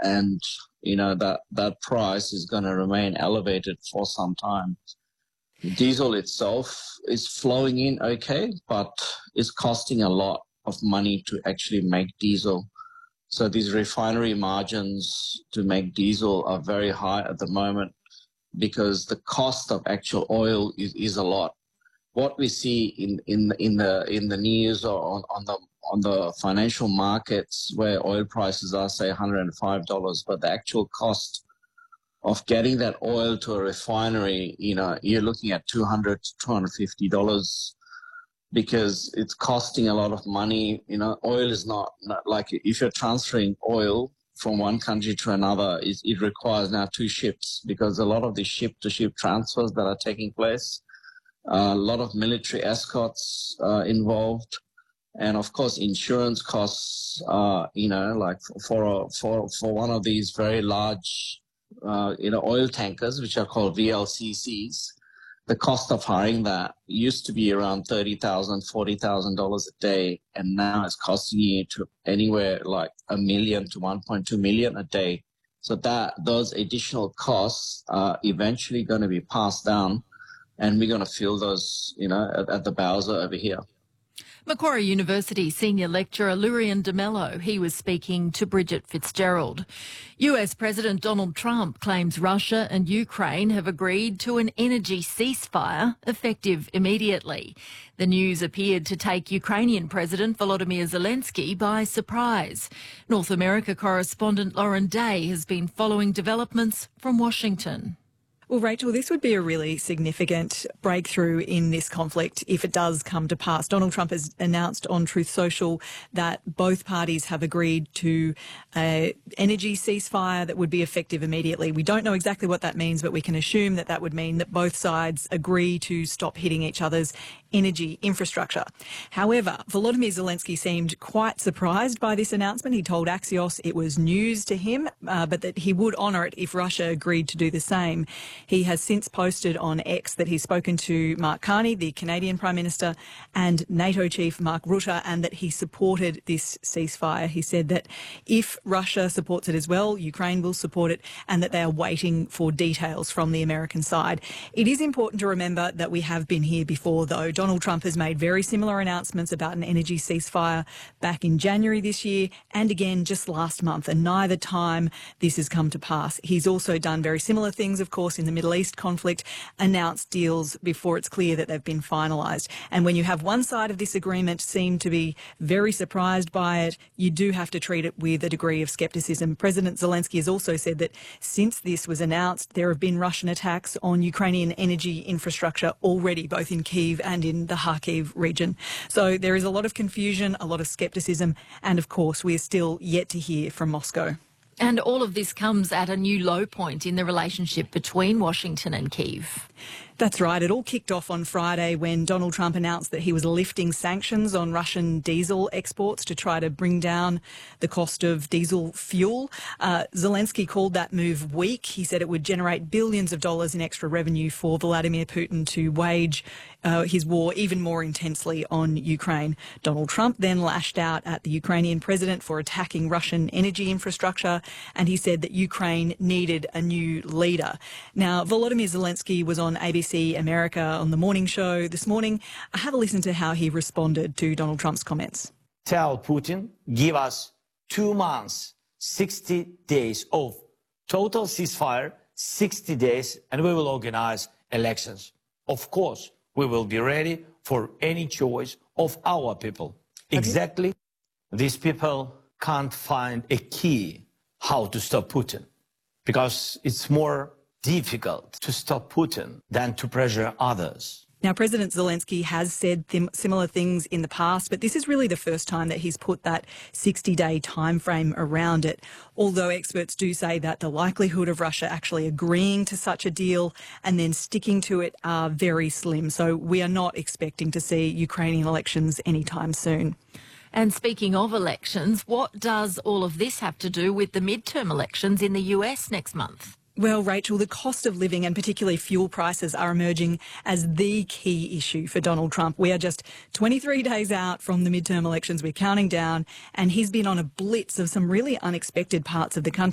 and that price is going to remain elevated for some time. Diesel itself is flowing in okay, but it's costing a lot of money to actually make diesel. So these refinery margins to make diesel are very high at the moment because the cost of actual oil is a lot. What we see in the news or on the financial markets where oil prices are, say, $105, but the actual cost of getting that oil to a refinery, you're looking at $200 to $250 because it's costing a lot of money. Oil is not like if you're transferring oil from one country to another, it requires now two ships because a lot of the ship-to-ship transfers that are taking place, a lot of military escorts involved. And of course, insurance costs, like for one of these very large oil tankers, which are called VLCCs, the cost of hiring that used to be around $30,000, $40,000 a day, and now it's costing you to anywhere like $1 million to $1.2 million a day. So those additional costs are eventually going to be passed down, and we're going to feel those, at the Bowser over here. Macquarie University senior lecturer Lurian de Mello, he was speaking to Bridget Fitzgerald. US President Donald Trump claims Russia and Ukraine have agreed to an energy ceasefire effective immediately. The news appeared to take Ukrainian President Volodymyr Zelensky by surprise. North America correspondent Lauren Day has been following developments from Washington. Well, Rachel, this would be a really significant breakthrough in this conflict if it does come to pass. Donald Trump has announced on Truth Social that both parties have agreed to an energy ceasefire that would be effective immediately. We don't know exactly what that means, but we can assume that that would mean that both sides agree to stop hitting each other's energy infrastructure. However, Volodymyr Zelensky seemed quite surprised by this announcement. He told Axios it was news to him, but that he would honour it if Russia agreed to do the same. He has since posted on X that he's spoken to Mark Carney, the Canadian Prime Minister, and NATO Chief Mark Rutte, and that he supported this ceasefire. He said that if Russia supports it as well, Ukraine will support it, and that they are waiting for details from the American side. It is important to remember that we have been here before, though. Donald Trump has made very similar announcements about an energy ceasefire back in January this year and again just last month, and neither time this has come to pass. He's also done very similar things, of course, in the Middle East conflict, announced deals before it's clear that they've been finalised. And when you have one side of this agreement seem to be very surprised by it, you do have to treat it with a degree of scepticism. President Zelensky has also said that since this was announced, there have been Russian attacks on Ukrainian energy infrastructure already, both in Kyiv and in the Kharkiv region. So there is a lot of confusion, a lot of scepticism, and of course we are still yet to hear from Moscow. And all of this comes at a new low point in the relationship between Washington and Kyiv. That's right. It all kicked off on Friday when Donald Trump announced that he was lifting sanctions on Russian diesel exports to try to bring down the cost of diesel fuel. Zelensky called that move weak. He said it would generate billions of dollars in extra revenue for Vladimir Putin to wage his war even more intensely on Ukraine. Donald Trump then lashed out at the Ukrainian president for attacking Russian energy infrastructure, and he said that Ukraine needed a new leader. Now, Volodymyr Zelensky was on ABC America on the morning show this morning. Have a listen to how he responded to Donald Trump's comments. Tell Putin, give us 2 months, 60 days of total ceasefire, 60 days, and we will organize elections. Of course, we will be ready for any choice of our people. Exactly. These people can't find a key how to stop Putin, because it's more difficult to stop Putin than to pressure others. Now, President Zelensky has said similar things in the past, but this is really the first time that he's put that 60-day time frame around it, although experts do say that the likelihood of Russia actually agreeing to such a deal and then sticking to it are very slim. So we are not expecting to see Ukrainian elections anytime soon. And speaking of elections, what does all of this have to do with the midterm elections in the US next month? Well, Rachel, the cost of living and particularly fuel prices are emerging as the key issue for Donald Trump. We are just 23 days out from the midterm elections. We're counting down, and he's been on a blitz of some really unexpected parts of the country.